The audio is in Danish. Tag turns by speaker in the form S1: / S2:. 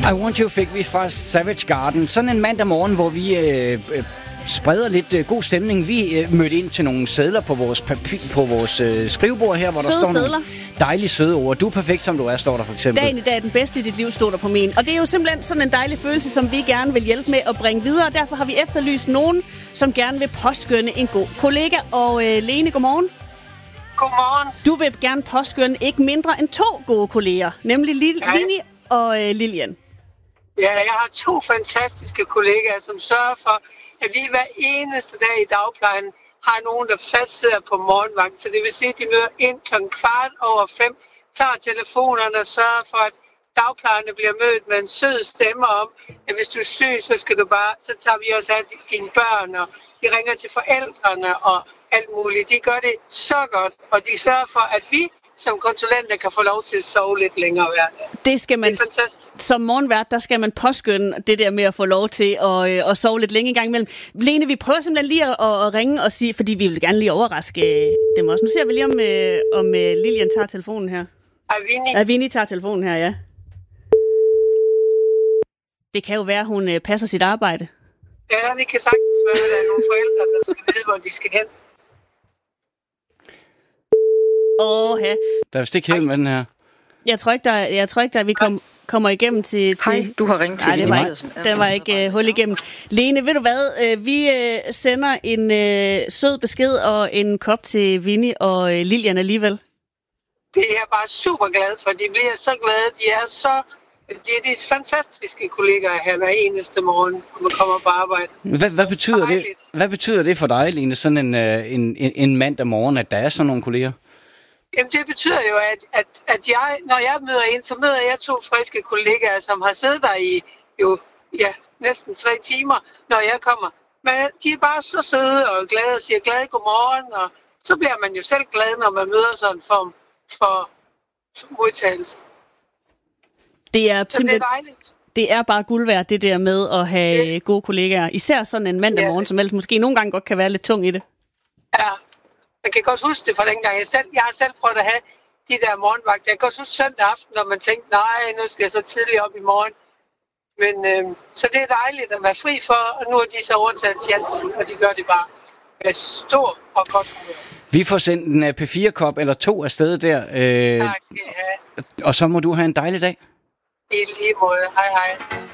S1: I Want You fik vi fra Savage Garden. Sådan en mandag morgen, hvor vi spreder lidt god stemning. Vi mødte ind til nogle sedler på vores skrivebord her, hvor
S2: søde
S1: der står
S2: sedler.
S1: nogle dejlige søde ord. Du er perfekt, som du er, står der for eksempel.
S2: Dagen i dag er den bedste i dit liv, stod der på min. Og det er jo simpelthen sådan en dejlig følelse, som vi gerne vil hjælpe med at bringe videre. Derfor har vi efterlyst nogen, som gerne vil påskønne en god kollega. Og Lene, godmorgen.
S3: Godmorgen.
S2: Du vil gerne påskønne ikke mindre end 2 gode kolleger, nemlig Vinnie og Lilian.
S3: Ja, jeg har 2 fantastiske kollegaer, som sørger for, at vi hver eneste dag i dagplejen har nogen, der fast sidder på morgenvagt. Så det vil sige, at de møder ind 5:15, tager telefonerne og sørger for, at dagplejerne bliver mødt med en sød stemme om, at hvis du er syg, så tager vi også af dine børn, og de ringer til forældrene og alt muligt. De gør det så godt, og de sørger for, at vi som konsulenter kan få lov til at sove lidt længere hver dag.
S2: Det skal man,
S3: det er fantastisk.
S2: Som morgenvært, der skal man påskynde det der med at få lov til at sove lidt længe en gang imellem. Lene, vi prøver simpelthen lige at ringe og sige, fordi vi vil gerne lige overraske dem også. Nu ser vi lige, om Lilian tager telefonen her. Vinnie tager telefonen her, ja. Det kan jo være, hun passer sit arbejde.
S3: Ja, det kan sagtens være, at der er nogle forældre, der skal vide, hvor de skal hen.
S2: Ja.
S1: Der er vist ikke helt med den her.
S2: Jeg tror ikke, at vi kommer igennem til...
S4: Hej, du har ringet til
S2: den var ikke hul igennem. Lene, ved du hvad? Vi sender en sød besked og en kop til Vinnie og Lilian alligevel.
S3: Det er jeg bare super glad for. De bliver så glade. De er de fantastiske kollegaer her hver eneste morgen, når man kommer på arbejde.
S1: Hvad betyder det for dig, Lene, sådan en mandag morgen, at der er sådan nogle kolleger?
S3: Jamen, det betyder jo, at når jeg møder ind, så møder jeg 2 friske kollegaer, som har siddet der i næsten 3 timer, når jeg kommer. Men de er bare så søde og glade og siger glade godmorgen, og så bliver man jo selv glad, når man møder sådan en form for modtagelse.
S2: Det er
S3: så det er dejligt.
S2: Det er bare guld værd, det der med at have gode kollegaer. Især sådan en mandag morgen, som ellers måske nogle gange godt kan være lidt tung i det.
S3: Ja, jeg kan godt huske det fra dengang. Jeg har selv prøvet at have de der morgenvagter. Jeg kan godt huske søndag aften, når man tænkte, nej, nu skal jeg så tidligt op i morgen. Men så det er dejligt at være fri for, og nu er de så overtaget tjenesten, og de gør det bare med stor og godt humør.
S1: Vi får sendt en P4-kop eller 2 afsted der.
S3: Tak skal I have.
S1: Og så må du have en dejlig dag.
S3: I lige måde. Hej hej.